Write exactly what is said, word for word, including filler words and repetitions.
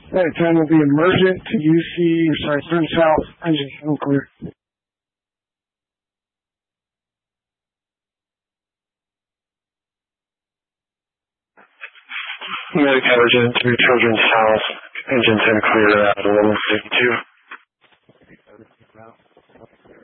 Flight ten will be emergent to U C, sorry, turn south, engine unclear. Medic Emergent to be Children South, engine ten clear at eleven fifty-two.